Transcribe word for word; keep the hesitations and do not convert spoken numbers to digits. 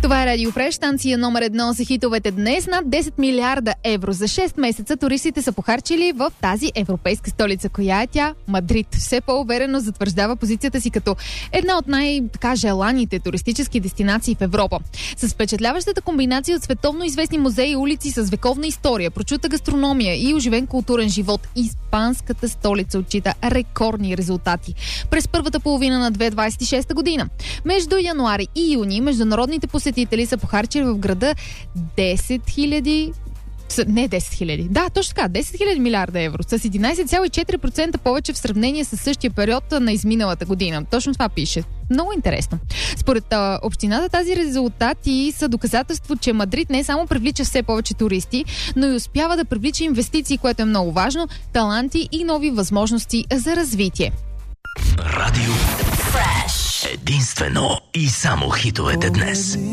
Това е Радио Фреш, станция номер едно за хитовете днес. Над десет милиарда евро за шест месеца туристите са похарчили в тази европейска столица. Коя е тя? Мадрид. Все по-уверено затвърждава позицията си като една от най-желаните туристически дестинации в Европа. С впечатляващата комбинация от световно известни музеи и улици с вековна история, прочута гастрономия и оживен културен живот, испанската столица отчита рекордни резултати през първата половина на две хиляди двадесет и шеста година. Между януари и юни международните посетители са похарчили в града десет хиляди Не десет хиляди. Да, точно така. десет хиляди милиарда евро. С единадесет цяло и четири процента повече в сравнение с същия период на изминалата година. Точно това пише. Много интересно. Според а, общината тази резултати са доказателство, че Мадрид не само привлича все повече туристи, но и успява да привлича инвестиции, което е много важно, таланти и нови възможности за развитие. Радио Фреш. Единствено и само хитовете днес.